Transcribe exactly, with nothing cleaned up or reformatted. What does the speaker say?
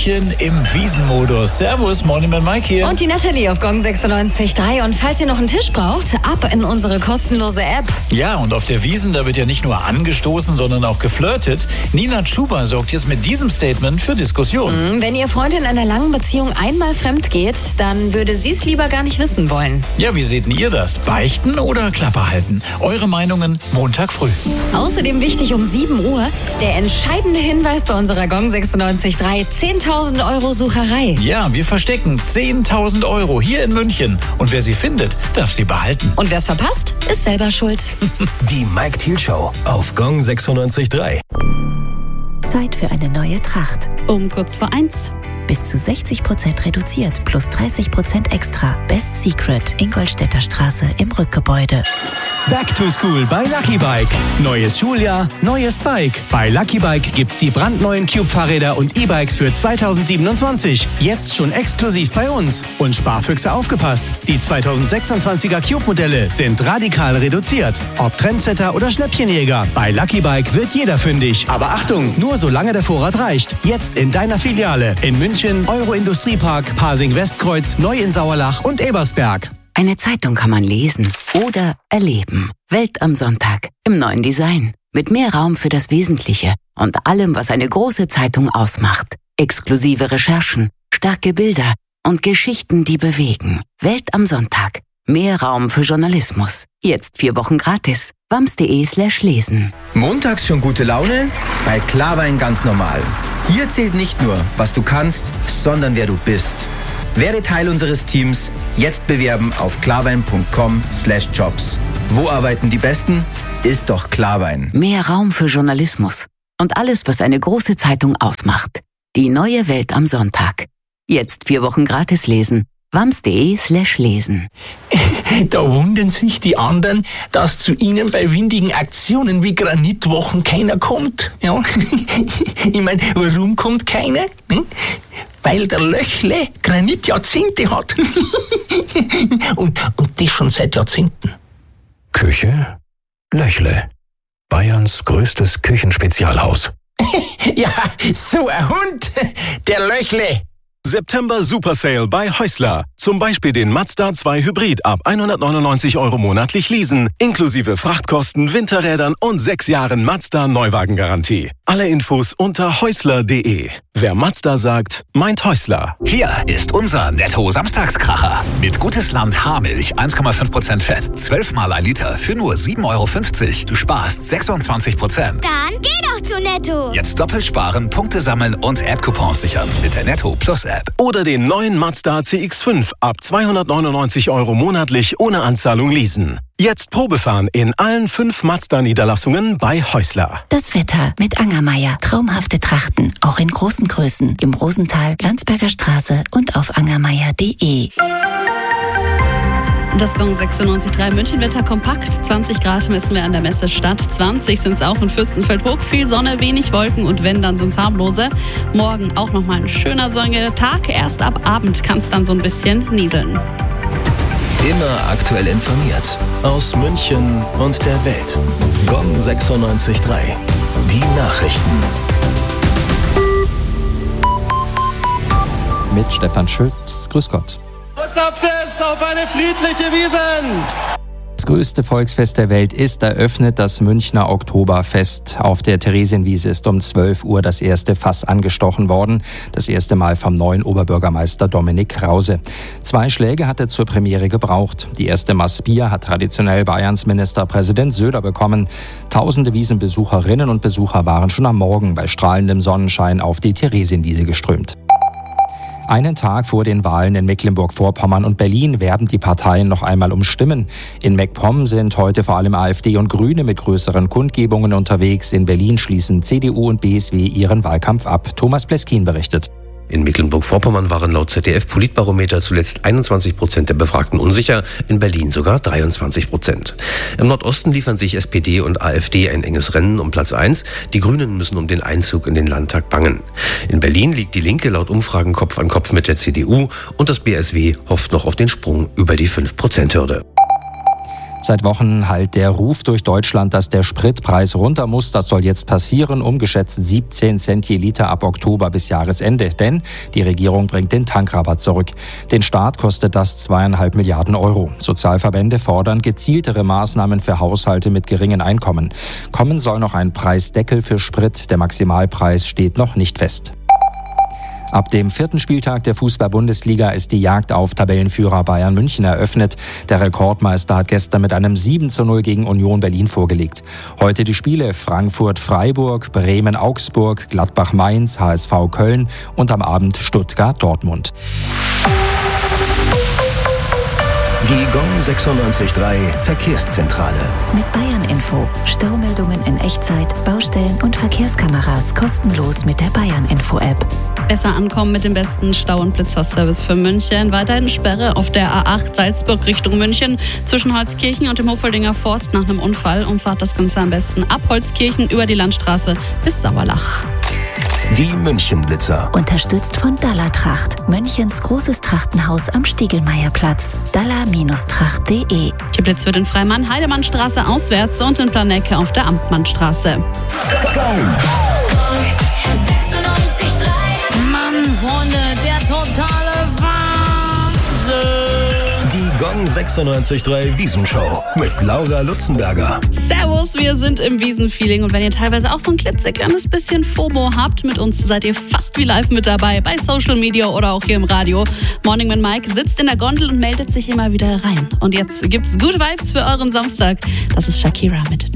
München im Wiesenmodus. Servus, Morning Mike hier. Und die Natalie auf Gong sechsundneunzig Komma drei. Und falls ihr noch einen Tisch braucht, ab in unsere kostenlose App. Ja, und auf der Wiesn, da wird ja nicht nur angestoßen, sondern auch geflirtet. Nina Tschuba sorgt jetzt mit diesem Statement für Diskussionen. Mhm, wenn ihr Freund in einer langen Beziehung einmal fremd geht, dann würde sie es lieber gar nicht wissen wollen. Ja, wie seht denn ihr das? Beichten oder Klappe halten? Eure Meinungen Montag früh. Außerdem wichtig um sieben Uhr, der entscheidende Hinweis bei unserer Gong sechsundneunzig Komma drei, zehntausend Euro Sucherei. Ja, wir verstecken zehntausend Euro hier in München. Und wer sie findet, darf sie behalten. Und wer es verpasst, ist selber schuld. Die Mike Thiel Show auf Gong sechsundneunzig Komma drei. Zeit für eine neue Tracht. Um kurz vor eins. Bis zu sechzig Prozent reduziert, plus dreißig Prozent extra. Best Secret, Ingolstädter Straße im Rückgebäude. Back to School bei Lucky Bike. Neues Schuljahr, neues Bike. Bei Lucky Bike gibt's die brandneuen Cube-Fahrräder und E-Bikes für zweitausendsiebenundzwanzig. Jetzt schon exklusiv bei uns. Und Sparfüchse aufgepasst. Die zweitausendsechsundzwanziger Cube-Modelle sind radikal reduziert. Ob Trendsetter oder Schnäppchenjäger, bei Lucky Bike wird jeder fündig. Aber Achtung, nur solange der Vorrat reicht. Jetzt in deiner Filiale. In München, Euro-Industriepark, Pasing-Westkreuz, Neu in Sauerlach und Ebersberg. Eine Zeitung kann man lesen oder erleben. Welt am Sonntag im neuen Design. Mit mehr Raum für das Wesentliche und allem, was eine große Zeitung ausmacht. Exklusive Recherchen, starke Bilder und Geschichten, die bewegen. Welt am Sonntag. Mehr Raum für Journalismus. Jetzt vier Wochen gratis. wams.de slash lesen. Montags schon gute Laune? Bei Klarwein ganz normal. Hier zählt nicht nur, was du kannst, sondern wer du bist. Werde Teil unseres Teams. Jetzt bewerben auf klarwein punkt com slash jobs. Wo arbeiten die Besten? Ist doch Klarwein. Mehr Raum für Journalismus und alles, was eine große Zeitung ausmacht. Die neue Welt am Sonntag. Jetzt vier Wochen gratis lesen. wams.de slash lesen. Da wundern sich die anderen, dass zu ihnen bei windigen Aktionen wie Granitwochen keiner kommt. Ja. Ich meine, warum kommt keiner? Hm? Weil der Löchle Granitjahrzehnte hat. und, und das schon seit Jahrzehnten. Küche Löchle. Bayerns größtes Küchenspezialhaus. Ja, so ein Hund, der Löchle. September Super Sale bei Häusler. Zum Beispiel den Mazda zwei Hybrid ab hundertneunundneunzig Euro monatlich leasen, inklusive Frachtkosten, Winterrädern und sechs Jahren Mazda Neuwagengarantie. Alle Infos unter häusler punkt de. Wer Mazda sagt, meint Häusler. Hier ist unser Netto-Samstagskracher. Mit Gutes Land Haarmilch, eins Komma fünf Prozent Fett, zwölf Mal ein Liter für nur sieben Euro fünfzig. Du sparst sechsundzwanzig Prozent. Dann geh doch zu Netto. Jetzt doppelt sparen, Punkte sammeln und App-Coupons sichern mit der Netto Plus App. Oder den neuen Mazda C X fünf ab zweihundertneunundneunzig Euro monatlich ohne Anzahlung leasen. Jetzt Probefahren in allen fünf Mazda-Niederlassungen bei Häusler. Das Wetter mit Angermeier. Traumhafte Trachten, auch in großen Größen. Im Rosental, Landsberger Straße und auf angermeier punkt de. Das Gong sechsundneunzig Komma drei Münchenwetter kompakt. zwanzig Grad messen wir an der Messestadt. zwanzig sind es auch in Fürstenfeldbruck. Viel Sonne, wenig Wolken und wenn, dann sind es harmlose. Morgen auch nochmal ein schöner sonniger Tag. Erst ab Abend kann es dann so ein bisschen nieseln. Immer aktuell informiert. Aus München und der Welt. Gong sechsundneunzig Komma drei. Die Nachrichten. Mit Stefan Schütz. Grüß Gott. Auf eine friedliche Wiesn! Das größte Volksfest der Welt ist eröffnet. Das Münchner Oktoberfest. Auf der Theresienwiese ist um zwölf Uhr das erste Fass angestochen worden. Das erste Mal vom neuen Oberbürgermeister Dominik Krause. Zwei Schläge hat er zur Premiere gebraucht. Die erste Maß Bier hat traditionell Bayerns Ministerpräsident Söder bekommen. Tausende Wiesenbesucherinnen und Besucher waren schon am Morgen bei strahlendem Sonnenschein auf die Theresienwiese geströmt. Einen Tag vor den Wahlen in Mecklenburg-Vorpommern und Berlin werben die Parteien noch einmal um Stimmen. In MacPom sind heute vor allem AfD und Grüne mit größeren Kundgebungen unterwegs. In Berlin schließen C D U und B S W ihren Wahlkampf ab. Thomas Pleskin berichtet. In Mecklenburg-Vorpommern waren laut Z D F-Politbarometer zuletzt einundzwanzig Prozent der Befragten unsicher, in Berlin sogar dreiundzwanzig Prozent. Im Nordosten liefern sich S P D und AfD ein enges Rennen um Platz eins. Die Grünen müssen um den Einzug in den Landtag bangen. In Berlin liegt die Linke laut Umfragen Kopf an Kopf mit der C D U und das B S W hofft noch auf den Sprung über die fünf Prozent Hürde. Seit Wochen hallt der Ruf durch Deutschland, dass der Spritpreis runter muss. Das soll jetzt passieren, um geschätzt siebzehn Cent je Liter ab Oktober bis Jahresende. Denn die Regierung bringt den Tankrabatt zurück. Den Staat kostet das zweieinhalb Milliarden Euro. Sozialverbände fordern gezieltere Maßnahmen für Haushalte mit geringen Einkommen. Kommen soll noch ein Preisdeckel für Sprit. Der Maximalpreis steht noch nicht fest. Ab dem vierten Spieltag der Fußball-Bundesliga ist die Jagd auf Tabellenführer Bayern München eröffnet. Der Rekordmeister hat gestern mit einem sieben zu null gegen Union Berlin vorgelegt. Heute die Spiele Frankfurt-Freiburg, Bremen-Augsburg, Gladbach-Mainz, H S V Köln und am Abend Stuttgart-Dortmund. Die Gong sechsundneunzig Komma drei Verkehrszentrale. Mit Bayern Info. Staumeldungen in Echtzeit, Baustellen und Verkehrskameras kostenlos mit der Bayern Info App. Besser ankommen mit dem besten Stau- und Blitzerservice für München. Weiterhin Sperre auf der A acht Salzburg Richtung München zwischen Holzkirchen und dem Hofeldinger Forst nach einem Unfall. Umfahrt das Ganze am besten ab Holzkirchen über die Landstraße bis Sauerlach. Die München-Blitzer. Unterstützt von Dalla Tracht. Münchens großes Trachtenhaus am Stiegelmeierplatz. dalla Tracht punkt de. Der Blitz wird in Freimann, Heidemannstraße auswärts und in Planecke auf der Amtmannstraße. Mann, Freunde, der totale Wahnsinn. Die Gong sechsundneunzig Komma drei Wiesenshow mit Laura Lutzenberger. Servus, wir sind im Wiesenfeeling und wenn ihr teilweise auch so ein klitzekleines bisschen FOMO habt, mit uns seid ihr fast wie live mit dabei bei Social Media oder auch hier im Radio. Morning with Mike sitzt in der Gondel und meldet sich immer wieder rein. Und jetzt gibt's gute Vibes für euren Samstag. Das ist Shakira mit